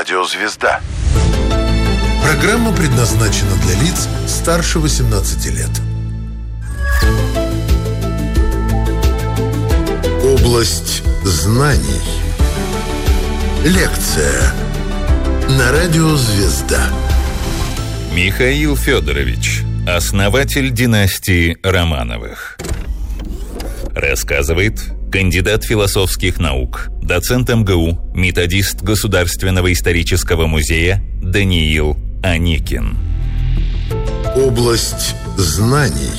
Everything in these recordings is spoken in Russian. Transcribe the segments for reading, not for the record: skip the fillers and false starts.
Радио «Звезда». Программа предназначена для лиц старше 18 лет. Область знаний. Лекция на Радио «Звезда». Михаил Федорович, основатель династии Романовых. Рассказывает кандидат философских наук, доцент МГУ, методист Государственного исторического музея Даниил Аникин. Область знаний.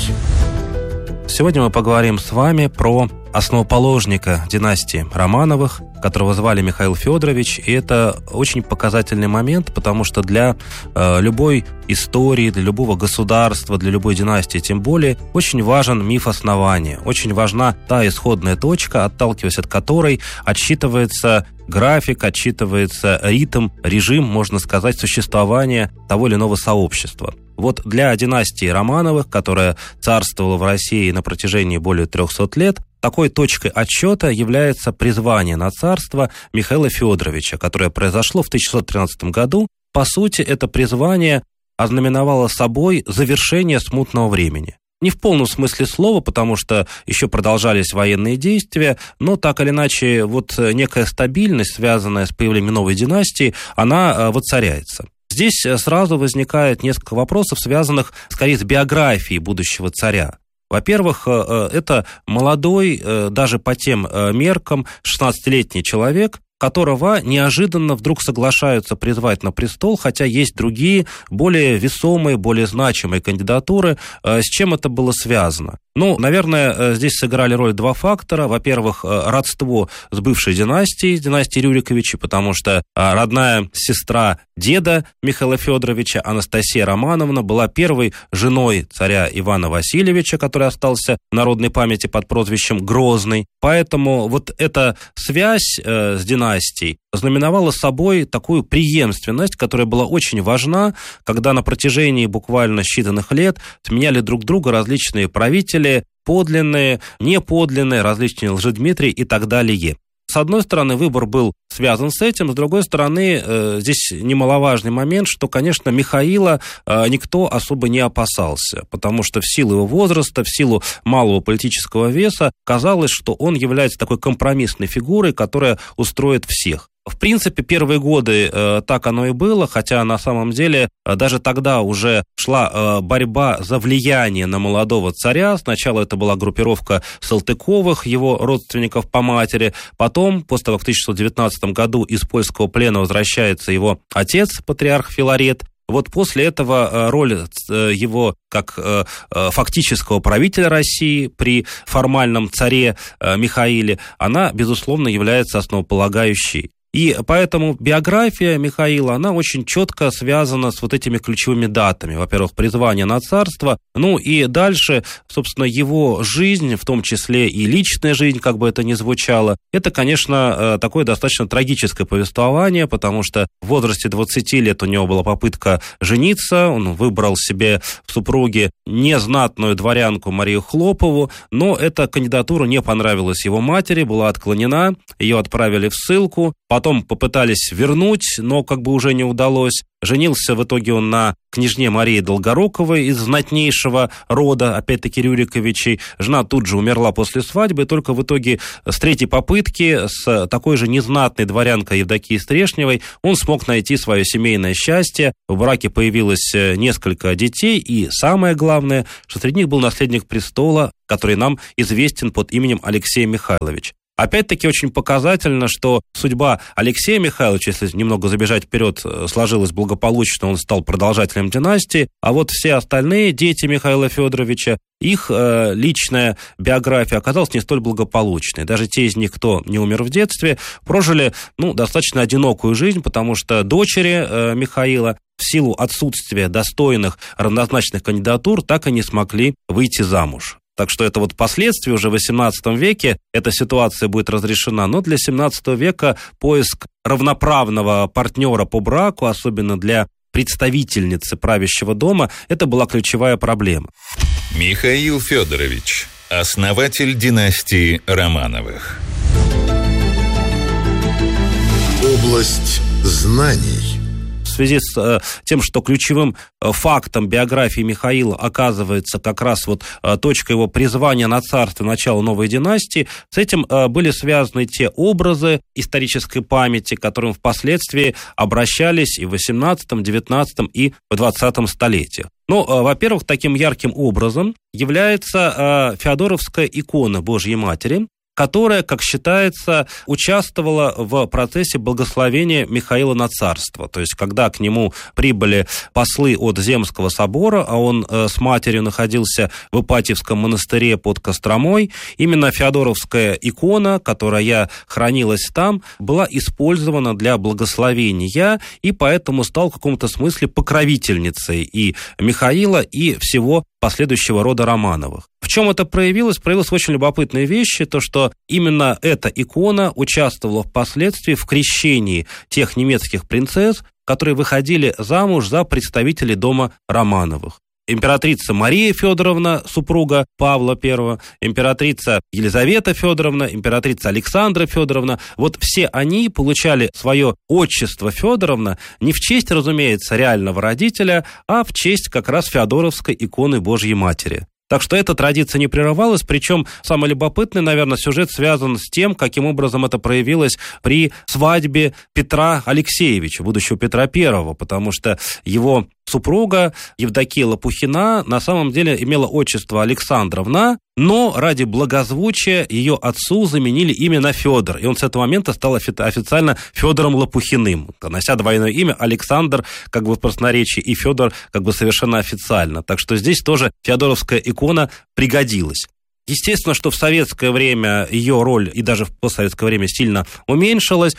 Сегодня мы поговорим с вами про основоположника династии Романовых, которого звали Михаил Федорович. И это очень показательный момент, потому что для любой истории, для любого государства, для любой династии, тем более, очень важен миф основания. Очень важна та исходная точка, отталкиваясь от которой отсчитывается график, отсчитывается ритм, режим, можно сказать, существования того или иного сообщества. Вот для династии Романовых, которая царствовала в России на протяжении более 300 лет, такой точкой отсчета является призвание на царство Михаила Федоровича, которое произошло в 1613 году. По сути, это призвание ознаменовало собой завершение смутного времени. Не в полном смысле слова, потому что еще продолжались военные действия, но так или иначе вот некая стабильность, связанная с появлением новой династии, она воцаряется. Здесь сразу возникает несколько вопросов, связанных скорее с биографией будущего царя. Во-первых, это молодой, даже по тем меркам, 16-летний человек, которого неожиданно вдруг соглашаются призвать на престол, хотя есть другие, более весомые, более значимые кандидатуры. С чем это было связано? Наверное, здесь сыграли роль два фактора. Во-первых, родство с бывшей династией Рюриковичей, потому что родная сестра деда Михаила Федоровича, Анастасия Романовна, была первой женой царя Ивана Васильевича, который остался в народной памяти под прозвищем Грозный. Поэтому вот эта связь с династией знаменовала собой такую преемственность, которая была очень важна, когда на протяжении буквально считанных лет сменяли друг друга различные правители, подлинные, неподлинные, различные Лжедмитрии и так далее. С одной стороны, выбор был связан с этим, с другой стороны, здесь немаловажный момент, что, конечно, Михаила никто особо не опасался, потому что в силу его возраста, в силу малого политического веса, казалось, что он является такой компромиссной фигурой, которая устроит всех. В принципе, первые годы так оно и было, хотя на самом деле даже тогда уже шла борьба за влияние на молодого царя. Сначала это была группировка Салтыковых, его родственников по матери. Потом, после того, как в 1619 году из польского плена возвращается его отец, патриарх Филарет, вот после этого роль его как фактического правителя России при формальном царе Михаиле, она, безусловно, является основополагающей. И поэтому биография Михаила, она очень четко связана с вот этими ключевыми датами. Во-первых, призвание на царство, и дальше, собственно, его жизнь, в том числе и личная жизнь, как бы это ни звучало, это, конечно, такое достаточно трагическое повествование, потому что в возрасте 20 лет у него была попытка жениться, он выбрал себе в супруге незнатную дворянку Марию Хлопову, но эта кандидатура не понравилась его матери, была отклонена, ее отправили в ссылку. Потом попытались вернуть, но как бы уже не удалось. Женился в итоге он на княжне Марии Долгоруковой из знатнейшего рода, опять-таки, Рюриковичей. Жена тут же умерла после свадьбы, и только в итоге с третьей попытки с такой же незнатной дворянкой Евдокией Стрешневой он смог найти свое семейное счастье. В браке появилось несколько детей, и самое главное, что среди них был наследник престола, который нам известен под именем Алексей Михайлович. Опять-таки очень показательно, что судьба Алексея Михайловича, если немного забежать вперед, сложилась благополучно, он стал продолжателем династии, а вот все остальные дети Михаила Федоровича, их личная биография оказалась не столь благополучной. Даже те из них, кто не умер в детстве, прожили достаточно одинокую жизнь, потому что дочери Михаила в силу отсутствия достойных равнозначных кандидатур так и не смогли выйти замуж. Так что это вот впоследствии, уже в XVIII веке, эта ситуация будет разрешена. Но для XVII века поиск равноправного партнера по браку, особенно для представительницы правящего дома, это была ключевая проблема. Михаил Федорович, основатель династии Романовых. Область знаний. В связи с тем, что ключевым фактом биографии Михаила оказывается как раз вот точка его призвания на царство, начало новой династии, с этим были связаны те образы исторической памяти, к которым впоследствии обращались и в XVIII, XIX и в XX столетиях. Ну, во-первых, таким ярким образом является Феодоровская икона Божьей Матери, которая, как считается, участвовала в процессе благословения Михаила на царство. То есть, когда к нему прибыли послы от Земского собора, а он с матерью находился в Ипатьевском монастыре под Костромой, именно Феодоровская икона, которая хранилась там, была использована для благословения, и поэтому стал в каком-то смысле покровительницей и Михаила, и всего последующего рода Романовых. В чем это проявилось? Проявилось в очень любопытные вещи, то, что именно эта икона участвовала впоследствии в крещении тех немецких принцесс, которые выходили замуж за представителей дома Романовых. Императрица Мария Федоровна, супруга Павла I, императрица Елизавета Федоровна, императрица Александра Федоровна. Вот все они получали свое отчество Федоровна не в честь, разумеется, реального родителя, а в честь как раз Феодоровской иконы Божьей Матери. Так что эта традиция не прерывалась, причем самый любопытный, наверное, сюжет связан с тем, каким образом это проявилось при свадьбе Петра Алексеевича, будущего Петра I, потому что его супруга Евдокия Лопухина на самом деле имела отчество Александровна, но ради благозвучия ее отцу заменили имя на Федор, и он с этого момента стал официально Федором Лопухиным, нося двойное имя Александр, как бы в простонаречии, и Федор как бы совершенно официально. Так что здесь тоже феодоровская икона пригодилась. Естественно, что в советское время ее роль и даже в постсоветское время сильно уменьшилась,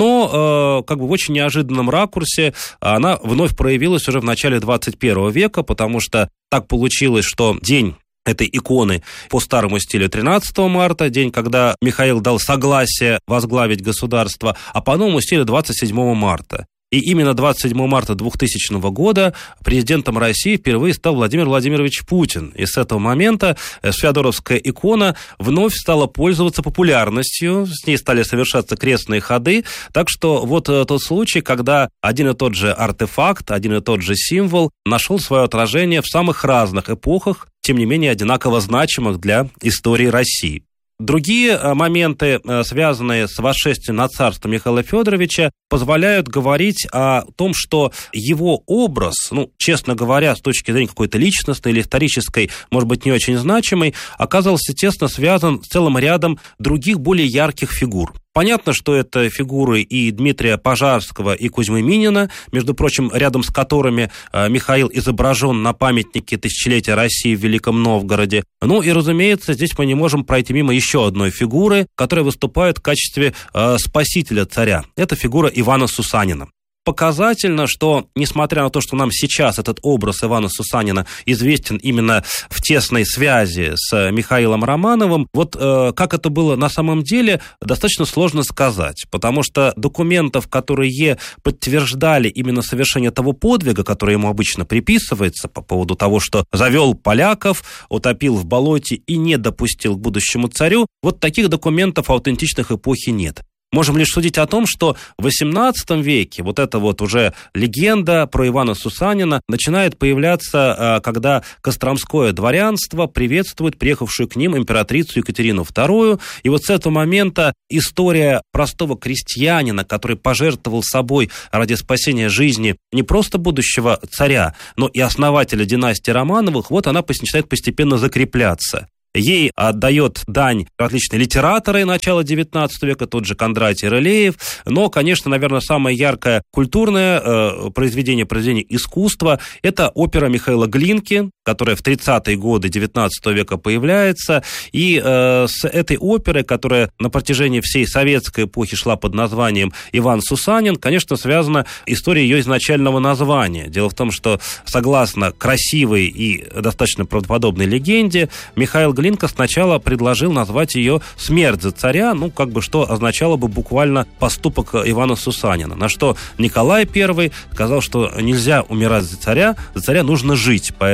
но как бы в очень неожиданном ракурсе она вновь проявилась уже в начале 21 века, потому что так получилось, что день этой иконы по старому стилю 13 марта, день, когда Михаил дал согласие возглавить государство, а по новому стилю 27 марта. И именно 27 марта 2000 года президентом России впервые стал Владимир Владимирович Путин. И с этого момента феодоровская икона вновь стала пользоваться популярностью, с ней стали совершаться крестные ходы. Так что вот тот случай, когда один и тот же артефакт, один и тот же символ нашел свое отражение в самых разных эпохах, тем не менее одинаково значимых для истории России. Другие моменты, связанные с восшествием на царство Михаила Федоровича, позволяют говорить о том, что его образ, честно говоря, с точки зрения какой-то личностной или исторической, может быть, не очень значимой, оказался тесно связан с целым рядом других более ярких фигур. Понятно, что это фигуры и Дмитрия Пожарского, и Кузьмы Минина, между прочим, рядом с которыми Михаил изображен на памятнике тысячелетия России в Великом Новгороде. Ну и, разумеется, здесь мы не можем пройти мимо еще одной фигуры, которая выступает в качестве спасителя царя. Это фигура Ивана Сусанина. Показательно, что, несмотря на то, что нам сейчас этот образ Ивана Сусанина известен именно в тесной связи с Михаилом Романовым, вот как это было на самом деле, достаточно сложно сказать, потому что документов, которые подтверждали именно совершение того подвига, который ему обычно приписывается по поводу того, что завел поляков, утопил в болоте и не допустил к будущему царю, вот таких документов аутентичных эпохи нет. Можем лишь судить о том, что в XVIII веке вот эта вот уже легенда про Ивана Сусанина начинает появляться, когда костромское дворянство приветствует приехавшую к ним императрицу Екатерину II. И вот с этого момента история простого крестьянина, который пожертвовал собой ради спасения жизни не просто будущего царя, но и основателя династии Романовых, вот она начинает постепенно закрепляться. Ей отдает дань различные литераторы начала XIX века, тот же Кондратий Рылеев, но, конечно, наверное, самое яркое культурное произведение искусства – это опера Михаила Глинки, которая в 30-е годы XIX века появляется, и с этой оперой, которая на протяжении всей советской эпохи шла под названием «Иван Сусанин», конечно, связана история ее изначального названия. Дело в том, что, согласно красивой и достаточно правдоподобной легенде, Михаил Глинка сначала предложил назвать ее «Смерть за царя», что означало бы буквально поступок Ивана Сусанина. На что Николай I сказал, что нельзя умирать за царя нужно жить. Поэтому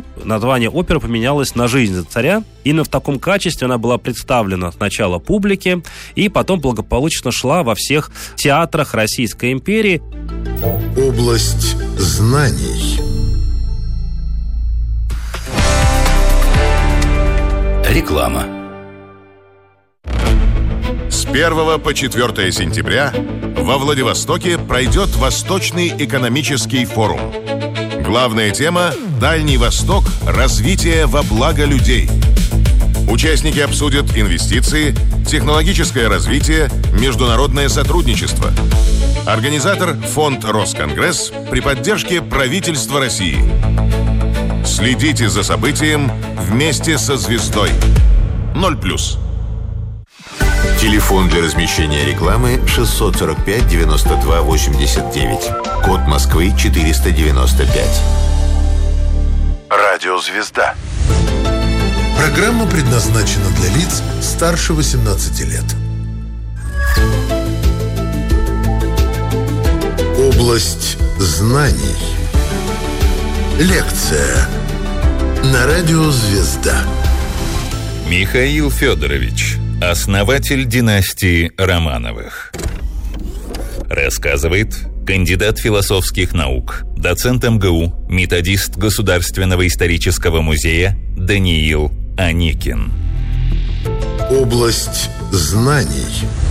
году название оперы поменялось на «Жизнь за царя». Именно в таком качестве она была представлена сначала публике и потом благополучно шла во всех театрах Российской империи. Область знаний. Реклама. С 1 по 4 сентября во Владивостоке пройдет Восточный экономический форум. Главная тема – Дальний Восток, развитие во благо людей. Участники обсудят инвестиции, технологическое развитие, международное сотрудничество. Организатор – фонд «Росконгресс» при поддержке правительства России. Следите за событием вместе со звездой. 0+. Телефон для размещения рекламы 645 92 89. Код Москвы 495. Радио «Звезда». Программа предназначена для лиц старше 18 лет. Область знаний. Лекция на радио «Звезда». Михаил Федорович, основатель династии Романовых. Рассказывает кандидат философских наук, доцент МГУ, методист Государственного исторического музея Даниил Аникин. Область знаний.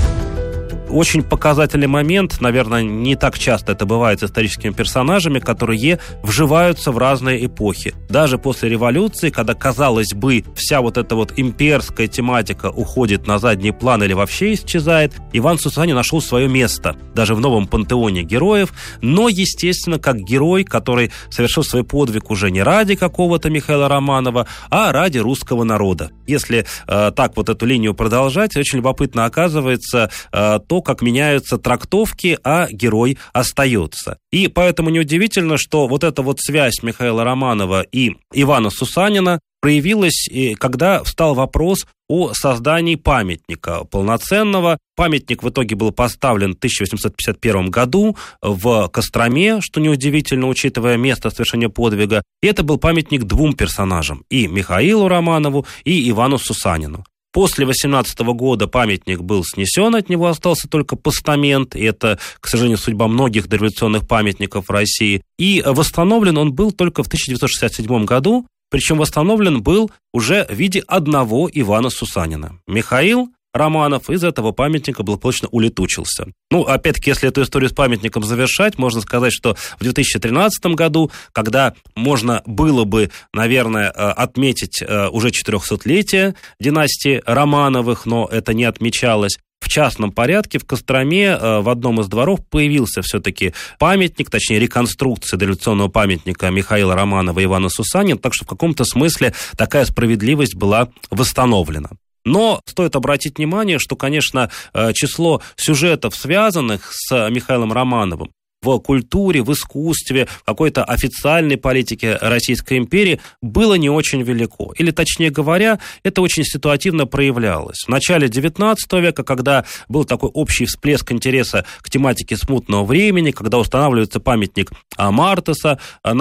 Очень показательный момент, наверное, не так часто это бывает с историческими персонажами, которые вживаются в разные эпохи. Даже после революции, когда, казалось бы, вся вот эта вот имперская тематика уходит на задний план или вообще исчезает, Иван Сусанин нашел свое место, даже в новом пантеоне героев, но, естественно, как герой, который совершил свой подвиг уже не ради какого-то Михаила Романова, а ради русского народа. Если так вот эту линию продолжать, очень любопытно оказывается то, как меняются трактовки, а герой остается. И поэтому неудивительно, что вот эта вот связь Михаила Романова и Ивана Сусанина проявилась, когда встал вопрос о создании памятника полноценного. Памятник в итоге был поставлен в 1851 году в Костроме, что неудивительно, учитывая место совершения подвига. И это был памятник двум персонажам, и Михаилу Романову, и Ивану Сусанину. После 18 года памятник был снесен, от него остался только постамент, и это, к сожалению, судьба многих дореволюционных памятников в России. И восстановлен он был только в 1967 году, причем восстановлен был уже в виде одного Ивана Сусанина. Михаил Романов из этого памятника благополучно улетучился. Ну, опять-таки, если эту историю с памятником завершать, можно сказать, что в 2013 году, когда можно было бы, наверное, отметить уже 400-летие династии Романовых, но это не отмечалось, в частном порядке в Костроме в одном из дворов появился все-таки памятник, точнее реконструкция дореволюционного памятника Михаила Романова и Ивана Сусанина, так что в каком-то смысле такая справедливость была восстановлена. Но стоит обратить внимание, что, конечно, число сюжетов, связанных с Михаилом Романовым, в культуре, в искусстве, в какой-то официальной политике Российской империи было не очень велико. Или, точнее говоря, это очень ситуативно проявлялось. В начале XIX века, когда был такой общий всплеск интереса к тематике смутного времени, когда устанавливается памятник Мартеса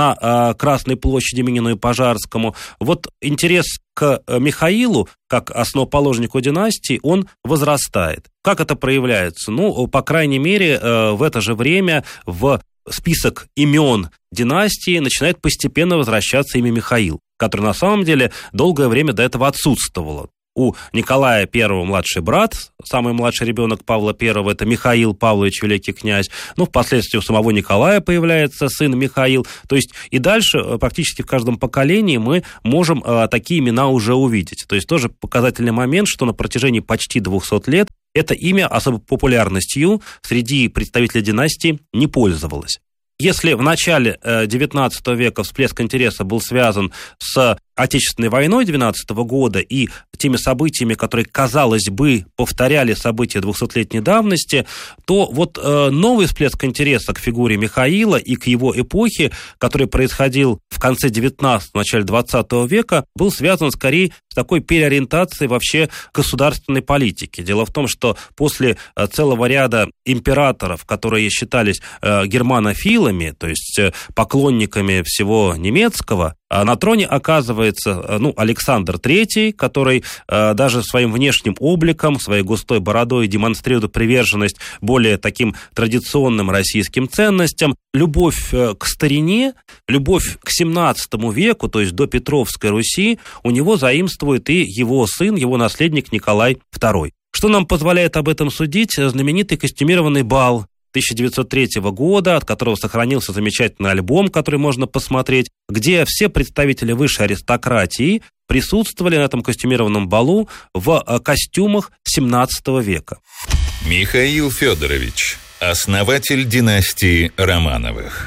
на Красной площади Минину и Пожарскому, вот интерес к Михаилу, как основоположнику династии, он возрастает. Как это проявляется? Ну, по крайней мере, в это же время в список имен династии начинает постепенно возвращаться имя Михаил, которое на самом деле долгое время до этого отсутствовало. У Николая I младший брат, самый младший ребенок Павла I, это Михаил Павлович, великий князь. Ну, впоследствии у самого Николая появляется сын Михаил. То есть и дальше практически в каждом поколении мы можем такие имена уже увидеть. То есть тоже показательный момент, что на протяжении почти 200 лет это имя особой популярностью среди представителей династии не пользовалось. Если в начале XIX века всплеск интереса был связан с Отечественной войной 12 года и теми событиями, которые, казалось бы, повторяли события 200-летней давности, то вот новый всплеск интереса к фигуре Михаила и к его эпохе, который происходил в конце 19-го, начале 20 века, был связан скорее с такой переориентацией вообще государственной политики. Дело в том, что после целого ряда императоров, которые считались германофилами, то есть поклонниками всего немецкого, На троне оказывается Александр III, который даже своим внешним обликом, своей густой бородой демонстрирует приверженность более таким традиционным российским ценностям. Любовь к старине, любовь к 17 веку, то есть до Петровской Руси, у него заимствует и его сын, его наследник Николай II. Что нам позволяет об этом судить? Знаменитый костюмированный бал 1903 года, от которого сохранился замечательный альбом, который можно посмотреть, где все представители высшей аристократии присутствовали на этом костюмированном балу в костюмах 17 века. Михаил Федорович, основатель династии Романовых.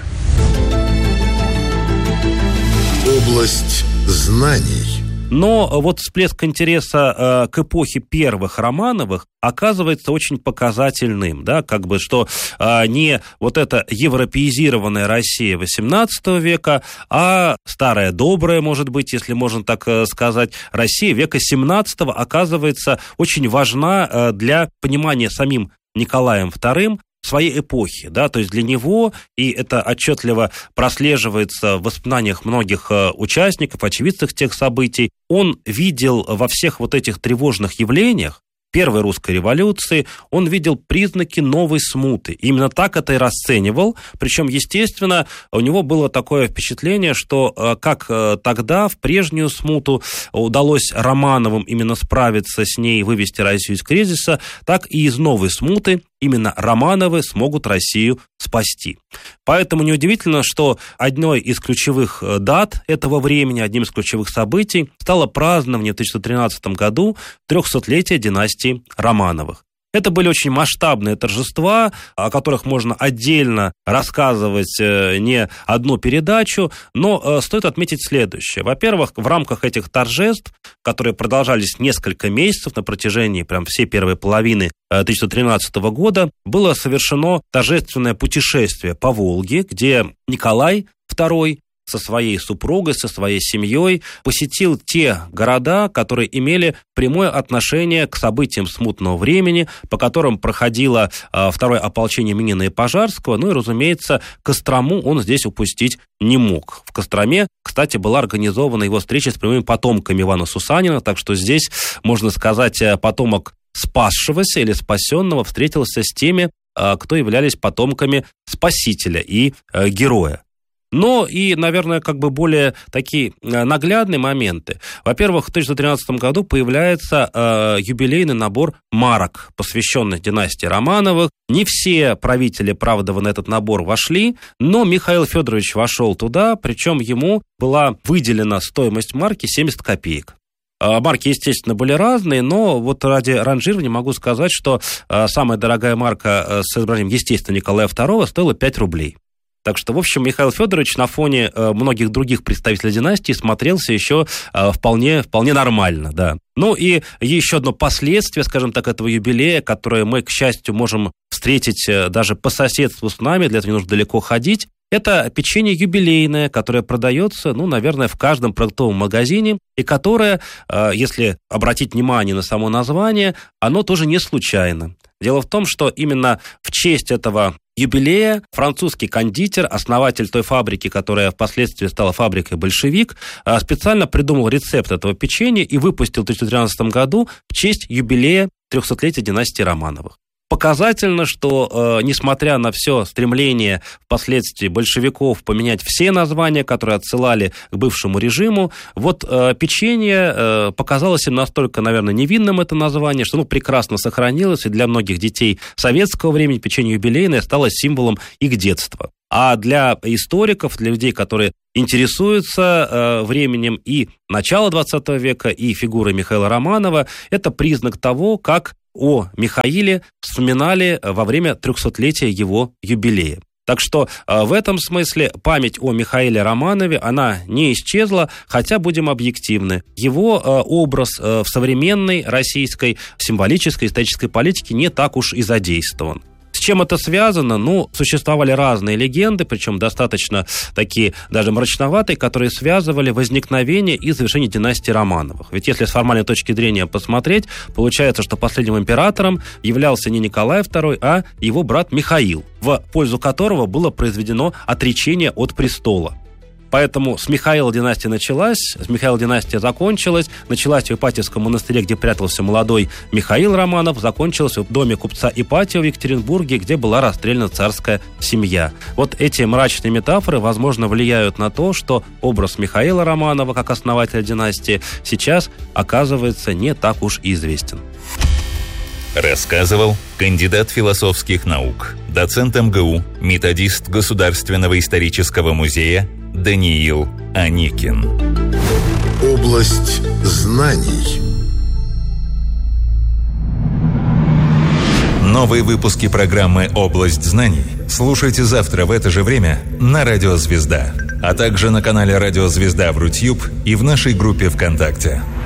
Область знаний. Но вот всплеск интереса к эпохе первых Романовых оказывается очень показательным, да, что не вот эта европеизированная Россия XVIII века, а старая добрая, может быть, если можно так сказать, Россия века XVII оказывается очень важна для понимания самим Николаем II своей эпохи, да, то есть для него, и это отчетливо прослеживается в воспоминаниях многих участников, очевидцев тех событий, он видел во всех вот этих тревожных явлениях Первой русской революции, он видел признаки новой смуты. Именно так это и расценивал. Причем, естественно, у него было такое впечатление, что как тогда, в прежнюю смуту, удалось Романовым именно справиться с ней, вывести Россию из кризиса, так и из новой смуты именно Романовы смогут Россию спасти. Поэтому неудивительно, что одной из ключевых дат этого времени, одним из ключевых событий стало празднование в 1913 году 300-летия династии Романовых. Это были очень масштабные торжества, о которых можно отдельно рассказывать не одну передачу, но стоит отметить следующее. Во-первых, в рамках этих торжеств, которые продолжались несколько месяцев на протяжении всей первой половины 1913 года, было совершено торжественное путешествие по Волге, где Николай II со своей супругой, со своей семьей посетил те города, которые имели прямое отношение к событиям смутного времени, по которым проходило второе ополчение Минина и Пожарского, и, разумеется, Кострому он здесь упустить не мог. В Костроме, кстати, была организована его встреча с прямыми потомками Ивана Сусанина, так что здесь, можно сказать, потомок спасшегося или спасенного встретился с теми, кто являлись потомками спасителя и героя. Но и, наверное, более такие наглядные моменты. Во-первых, в 1913 году появляется юбилейный набор марок, посвященных династии Романовых. Не все правители, правда, на этот набор вошли, но Михаил Федорович вошел туда, причем ему была выделена стоимость марки 70 копеек. Марки, естественно, были разные, но вот ради ранжирования могу сказать, что самая дорогая марка с изображением, естественно, Николая II стоила 5 рублей. Так что, в общем, Михаил Федорович на фоне многих других представителей династии смотрелся еще вполне нормально, да. И еще одно последствие, скажем так, этого юбилея, которое мы, к счастью, можем встретить даже по соседству с нами, для этого не нужно далеко ходить, это печенье юбилейное, которое продается, наверное, в каждом продуктовом магазине, и которое, если обратить внимание на само название, оно тоже не случайно. Дело в том, что именно в честь этого юбилея французский кондитер, основатель той фабрики, которая впоследствии стала фабрикой «Большевик», специально придумал рецепт этого печенья и выпустил в 2013 году в честь юбилея 300-летия династии Романовых. Показательно, что, несмотря на все стремление впоследствии большевиков поменять все названия, которые отсылали к бывшему режиму, печенье показалось им настолько, наверное, невинным, это название, что прекрасно сохранилось, и для многих детей советского времени печенье юбилейное стало символом их детства. А для историков, для людей, которые интересуются временем и начала XX века, и фигурой Михаила Романова, это признак того, как о Михаиле вспоминали во время 300-летия его юбилея. Так что в этом смысле память о Михаиле Романове, она не исчезла, хотя, будем объективны, его образ в современной российской символической исторической политике не так уж и задействован. С чем это связано? Существовали разные легенды, причем достаточно такие даже мрачноватые, которые связывали возникновение и завершение династии Романовых. Ведь если с формальной точки зрения посмотреть, получается, что последним императором являлся не Николай II, а его брат Михаил, в пользу которого было произведено отречение от престола. Поэтому с Михаила династия началась, с Михаила династия закончилась, началась в Ипатьевском монастыре, где прятался молодой Михаил Романов, закончилась в доме купца Ипатьева в Екатеринбурге, где была расстреляна царская семья. Вот эти мрачные метафоры, возможно, влияют на то, что образ Михаила Романова как основателя династии сейчас оказывается не так уж и известен. Рассказывал кандидат философских наук, доцент МГУ, методист Государственного исторического музея Даниил Аникин. Область знаний. Новые выпуски программы «Область знаний» слушайте завтра в это же время на Радио Звезда, а также на канале Радио Звезда в Рутьюб и в нашей группе ВКонтакте.